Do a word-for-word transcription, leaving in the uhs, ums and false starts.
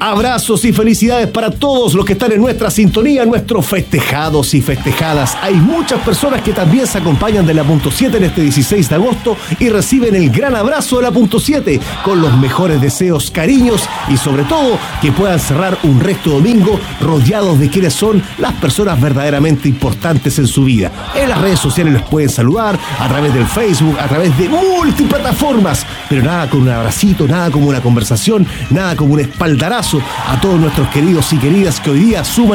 Abrazos y felicidades para todos los que están en nuestra sintonía, nuestros festejados y festejadas. Hay muchas personas que también se acompañan de la punto siete en este dieciséis de agosto y reciben el gran abrazo de la punto siete con los mejores deseos, cariños y sobre todo que puedan cerrar un resto domingo rodeados de quienes son las personas verdaderamente importantes en su vida. En las redes sociales les pueden saludar a través del Facebook, a través de multiplataformas, pero nada como un abracito, nada como una conversación, nada como un espaldarazo a todos nuestros queridos y queridas que hoy día suman